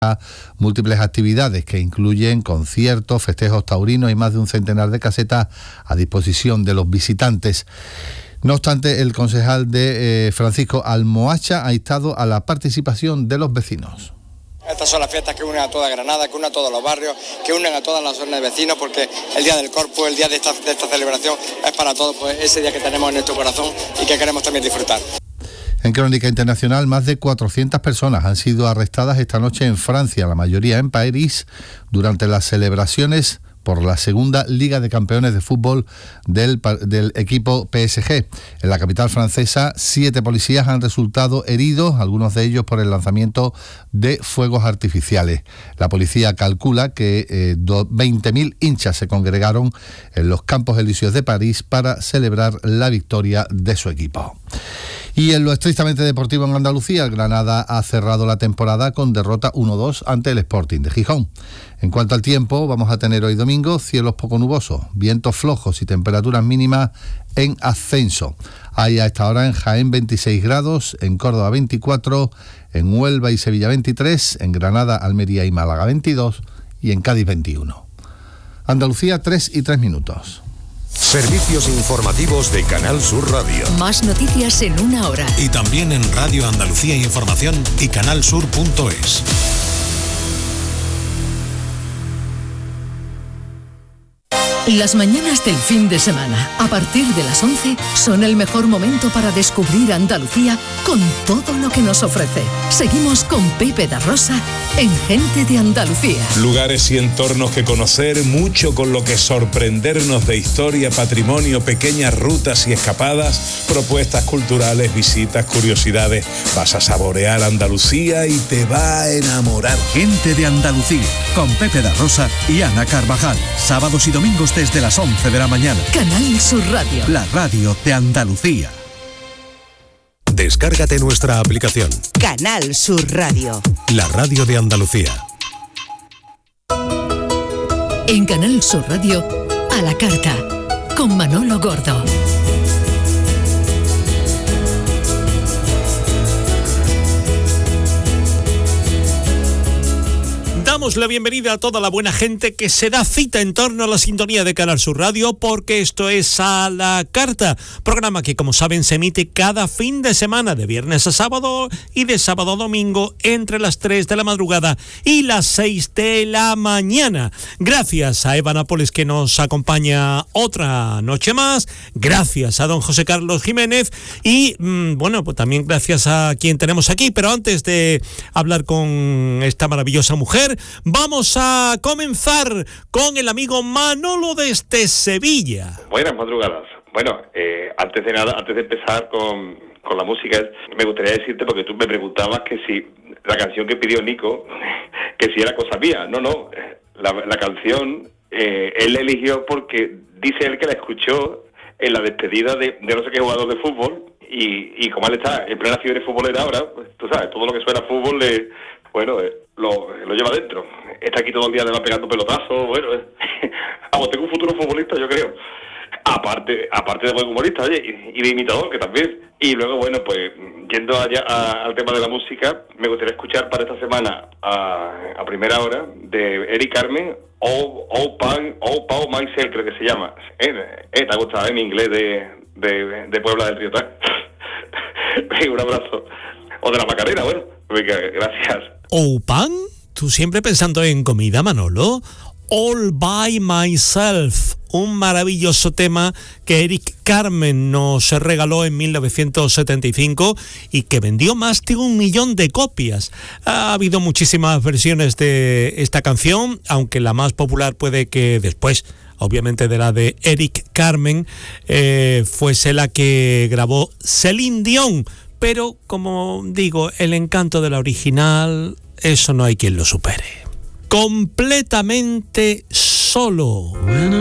múltiples actividades que incluyen conciertos, festejos taurinos y más de un centenar de casetas a disposición de los visitantes. No obstante, el concejal de Francisco Almohacha ha instado a la participación de los vecinos. Estas son las fiestas que unen a toda Granada, que unen a todos los barrios, que unen a todas las zonas de vecinos, porque el Día del Corpus, el día de esta celebración, es para todos, pues ese día que tenemos en nuestro corazón y que queremos también disfrutar. En Crónica Internacional, más de 400 personas han sido arrestadas esta noche en Francia, la mayoría en París, durante las celebraciones por la segunda Liga de Campeones de Fútbol del equipo PSG. En la capital francesa, 7 policías han resultado heridos, algunos de ellos por el lanzamiento de fuegos artificiales. La policía calcula que 20.000 hinchas se congregaron en los Campos Elíseos de París para celebrar la victoria de su equipo. Y en lo estrictamente deportivo en Andalucía, el Granada ha cerrado la temporada con derrota 1-2 ante el Sporting de Gijón. En cuanto al tiempo, vamos a tener hoy domingo cielos poco nubosos, vientos flojos y temperaturas mínimas en ascenso. Hay a esta hora en Jaén 26 grados, en Córdoba 24, en Huelva y Sevilla 23, en Granada, Almería y Málaga 22 y en Cádiz 21. Andalucía 3:03. Servicios informativos de Canal Sur Radio. Más noticias en una hora. Y también en Radio Andalucía Información y canalsur.es. Las mañanas del fin de semana, a partir de las 11, son el mejor momento para descubrir Andalucía con todo lo que nos ofrece. Seguimos con Pepe da Rosa en Gente de Andalucía. Lugares y entornos que conocer, mucho con lo que sorprendernos de historia, patrimonio, pequeñas rutas y escapadas, propuestas culturales, visitas, curiosidades. Vas a saborear Andalucía y te va a enamorar. Gente de Andalucía, con Pepe da Rosa y Ana Carvajal. Sábados y domingos desde las 11 de la mañana. Canal Sur Radio. La radio de Andalucía. Descárgate nuestra aplicación. Canal Sur Radio. La radio de Andalucía. En Canal Sur Radio, a la carta, con Manolo Gordo. Damos la bienvenida a toda la buena gente que se da cita en torno a la sintonía de Canal Sur Radio, porque esto es A la Carta, programa que, como saben, se emite cada fin de semana, de viernes a sábado y de sábado a domingo, entre las 3 de la madrugada y las 6 de la mañana. Gracias a Eva Nápoles, que nos acompaña otra noche más, gracias a don José Carlos Jiménez y, bueno, pues también gracias a quien tenemos aquí. Pero antes de hablar con esta maravillosa mujer, vamos a comenzar con el amigo Manolo desde Sevilla. Buenas madrugadas. Bueno, antes de empezar con la música, me gustaría decirte, porque tú me preguntabas que si la canción que pidió Nico, que si era cosa mía. No, la canción él la eligió porque dice él que la escuchó en la despedida de no sé qué jugador de fútbol, y como él está en plena fiebre futbolera ahora, pues, tú sabes, todo lo que suena a fútbol lo lleva dentro. Está aquí todo el día, le va pegando pelotazos. Bueno, vamos, tengo un futuro futbolista, yo creo. Aparte de buen humorista, oye, y de imitador, que también. Y luego, bueno, pues, yendo allá al tema de la música, me gustaría escuchar para esta semana, a primera hora, de Eric Carmen, All Pau Myself, creo que se llama. ¿Te ha gustado, mi inglés de Puebla del Río? Un abrazo. O de la Macarena, bueno. Venga, gracias. ¿Oupan? ¿Tú siempre pensando en comida, Manolo? All by Myself, un maravilloso tema que Eric Carmen nos regaló en 1975 y que vendió más de 1 millón de copias. Ha habido muchísimas versiones de esta canción, aunque la más popular puede que después, obviamente, de la de Eric Carmen, fuese la que grabó Celine Dion. Pero, como digo, el encanto de la original, eso no hay quien lo supere. Completamente solo.